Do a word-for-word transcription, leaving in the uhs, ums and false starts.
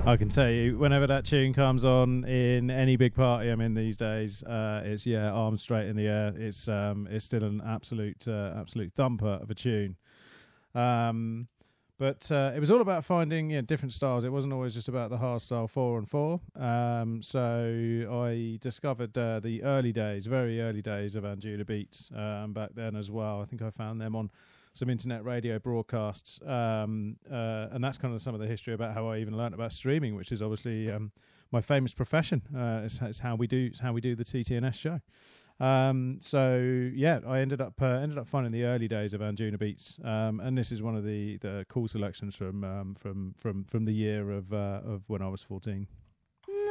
I can tell you, whenever that tune comes on in any big party I'm in these days, uh, it's yeah, arms straight in the air. It's um, it's still an absolute uh, absolute thumper of a tune. Um, but uh, it was all about finding you know, different styles. It wasn't always just about the hardstyle four and four. Um, so I discovered uh, the early days, very early days of Anjuna Beats um, back then as well. I think I found them on some internet radio broadcasts, um, uh, and that's kind of some of the history about how I even learnt about streaming, which is obviously um, my famous profession. Uh, it's, it's how we do, it's how we do the T T N S show. Um, so yeah, I ended up uh, ended up finding the early days of Anjuna Beats, um, and this is one of the, the cool selections from um, from from from the year of uh, of when I was fourteen.